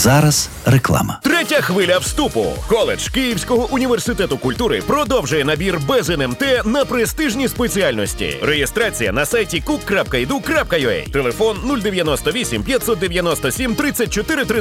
зараз реклама. Третя хвиля вступу. Коледж Київського університету культури продовжує набір без НМТ на престижні спеціальності. Реєстрація на сайті cook.edu.ua. Телефон 098 597 34 13.